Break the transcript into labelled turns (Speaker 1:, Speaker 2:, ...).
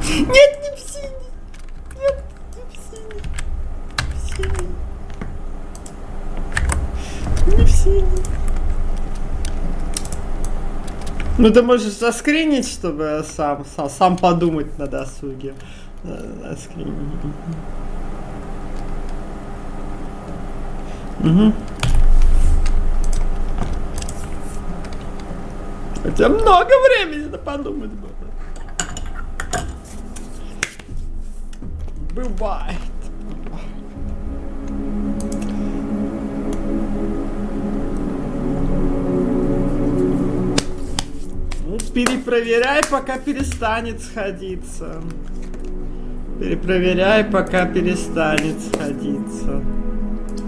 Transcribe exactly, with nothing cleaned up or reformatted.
Speaker 1: Нет, не в синий. Нет, не в синий. В синий. Не в синий. Ну ты можешь заскринить, чтобы сам, сам, сам подумать на досуге. Заскринить. Угу. У тебя много времени на подумать было. Бывает. Ну, перепроверяй, пока перестанет сходиться. Перепроверяй, пока перестанет сходиться.